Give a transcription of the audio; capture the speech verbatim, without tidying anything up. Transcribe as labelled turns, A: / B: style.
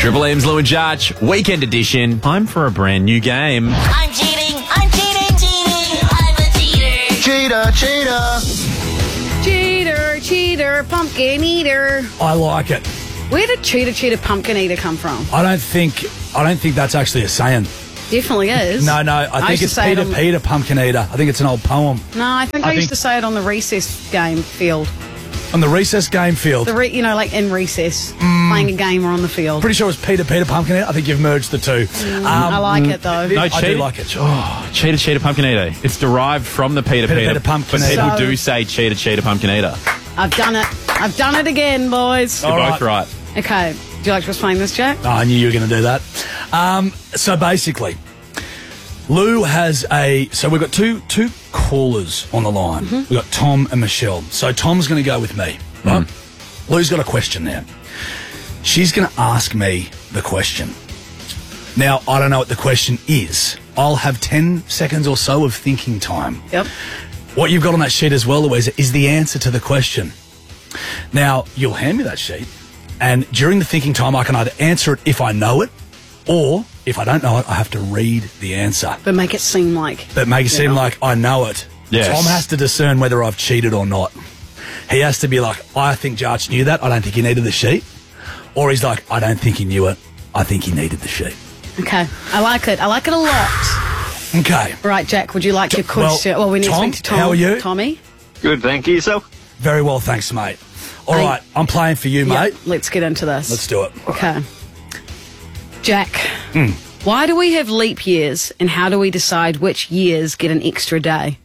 A: Triple M's Lou and Judge, weekend edition. Time for a brand new game.
B: I'm cheating, I'm cheating, cheating, I'm a cheater.
C: Cheater, cheater.
D: Cheater, cheater, pumpkin eater.
E: I like it.
D: Where did cheater, cheater, pumpkin eater come from?
E: I don't think I don't think that's actually a saying.
D: Definitely is.
E: No, no, I,
D: I
E: think
D: used to
E: it's
D: say it
E: Peter
D: on-
E: Peter Pumpkin Eater. I think it's an old poem.
D: No, I think I,
E: I
D: used
E: think-
D: to say it on the recess game field.
E: On the recess game field.
D: The re- you know, like in recess, playing a game or on the field.
E: Pretty sure it was Peter Peter Pumpkin Eater. I think you've merged the two. Um,
D: I like it though.
A: No,
E: I
A: cheater,
E: do like it.
A: Oh, cheater, cheater, pumpkin eater. It's derived from the Peter
E: Peter,
A: Peter,
E: Peter, pumpkin
A: but people
D: eater.
A: do say cheater, cheater, pumpkin eater.
D: I've done it. I've done it again, boys.
A: You're
E: All
A: both
E: right.
A: right.
D: Okay. Do you like to explain this, Jack?
E: Oh, I knew you were going to do that. Um, so basically, Lou has a. So we've got two two callers on the line.
D: Mm-hmm.
E: We've got Tom and Michelle. So Tom's going to go with me. Right? Lou's got a question now. She's going to ask me the question. Now, I don't know what the question is. I'll have ten seconds or so of thinking time.
D: Yep.
E: What you've got on that sheet as well, Louisa, is the answer to the question. Now, you'll hand me that sheet, and during the thinking time, I can either answer it if I know it, or if I don't know it, I have to read the answer.
D: But make it seem like.
E: But make it seem
D: know.
E: like I know it.
A: Yes.
E: Tom has to discern whether I've cheated or not. He has to be like, I think Jarch knew that. I don't think he needed the sheet. Or he's like, I don't think he knew it. I think he needed the sheet.
D: Okay. I like it. I like it a lot.
E: Okay.
D: Right, Jack, would you like your
E: Well,
D: question? Well, we need
E: Tom,
D: to speak to Tom.
E: how are you?
D: Tommy?
C: Good, thank you. Yourself?
E: Very well, thanks, mate. All
D: Hey.
E: right, I'm playing for you,
D: Yeah,
E: mate.
D: let's get into this.
E: Let's do it.
D: Okay. Jack,
E: Hmm.
D: why do we have leap years and how do we decide which years get an extra day?